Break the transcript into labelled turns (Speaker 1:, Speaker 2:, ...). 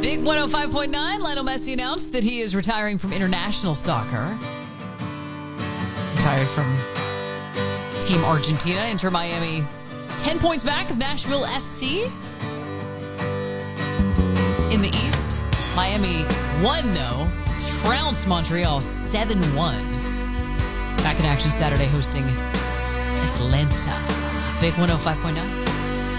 Speaker 1: Big 105.9, Lionel Messi announced that he is retiring from international soccer. Retired from Team Argentina, Inter Miami 10 points back of Nashville SC. In the East, Miami won, though. Trounced Montreal 7-1. Back in action Saturday hosting Atlanta. Big 105.9.